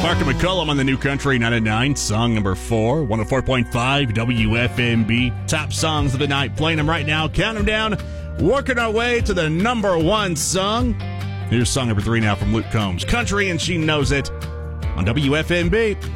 Parker McCollum on the New Country 99, song number 4, 104.5 WFMB. Top songs of the night, playing them right now, count them down, working our way to the number 1 song. Here's song number 3 now from Luke Combs, Country and She Knows It on WFMB.